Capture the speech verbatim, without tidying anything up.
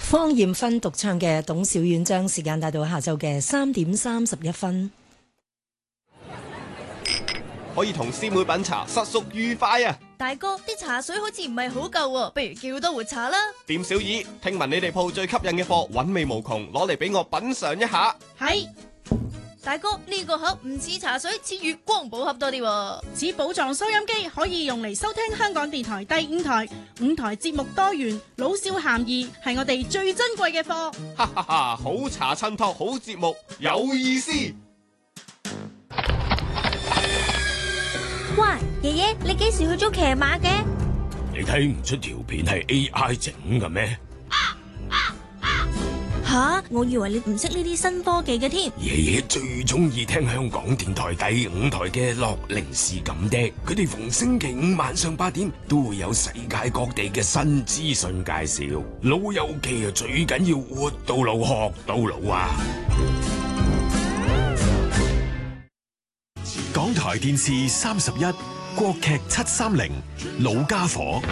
方艷芬獨唱嘅《董小宛章》，時間帶到下晝嘅三點三十一分。 可以同師妹品茶，實屬愉快啊！ 大哥，啲茶水好似唔係好夠喎，不如叫多活茶啦。 店小二，聽聞你哋鋪最吸引嘅貨韻味無窮，攞嚟俾我品嘗一下。 係。大哥，呢個盒唔似茶水，似月光寶盒多啲喎。 似寶藏收音機，可以用嚟收聽香港電台第五台。五台節目多元，老少咸宜，係我哋最珍貴嘅貨。 哈哈哈！好茶襯托，好節目，有意思。 喂，爺爺，你幾時去咗騎馬嘅？ 你睇唔出條片係 A I 整嘅咩？ 吓，我以為你唔識呢啲新科技嘅添。 爺爺最中意聽香港電台第五台嘅樂齡是咁的，佢哋逢星期五晚上八點都會有世界各地嘅新資訊介紹。老友記啊，最緊要活到老學到老啊！ 港台電視三十一，國劇七三零，老家伙。